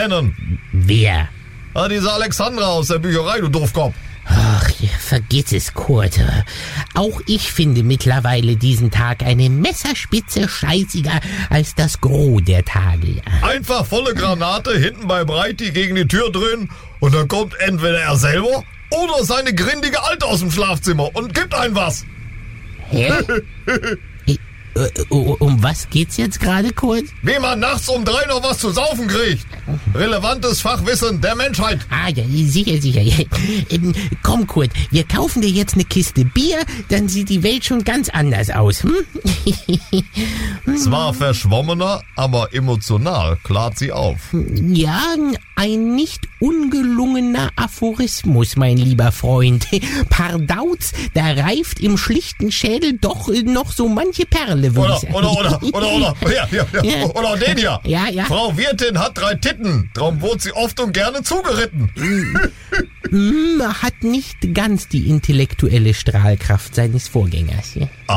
kennen. Wer? Ah, diese Alexandra aus der Bücherei, du Doofkopf. Ach, vergiss es, Kurt. Auch ich finde mittlerweile diesen Tag eine Messerspitze scheißiger als das Gros der Tage. Einfach volle Granate hinten bei Breiti gegen die Tür drehen und dann kommt entweder er selber oder seine grindige Alte aus dem Schlafzimmer und gibt ein was. Hä? Um was geht's jetzt gerade, Kurt? Wie man nachts um 3 noch was zu saufen kriegt. Relevantes Fachwissen der Menschheit. Ah, ja, sicher. Komm, Kurt, wir kaufen dir jetzt eine Kiste Bier, dann sieht die Welt schon ganz anders aus. Hm? Zwar verschwommener, aber emotional klart sie auf. Ja, ein nicht ungelungener Aphorismus, mein lieber Freund. Pardauz, da reift im schlichten Schädel doch noch so manche Perle, würde ich sagen. Oder den hier. Ja. Frau Wirtin hat 3 Titten, darum wurde sie oft und gerne zugeritten. Hat nicht ganz die intellektuelle Strahlkraft seines Vorgängers.